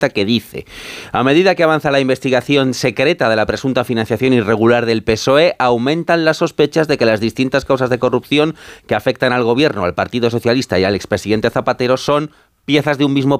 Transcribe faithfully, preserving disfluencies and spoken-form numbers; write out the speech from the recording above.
que dice: a medida que avanza la investigación secreta de la presunta financiación irregular del P S O E, aumentan las sospechas de que las distintas causas de corrupción que afectan al gobierno, al Partido Socialista y al expresidente Zapatero son piezas de un mismo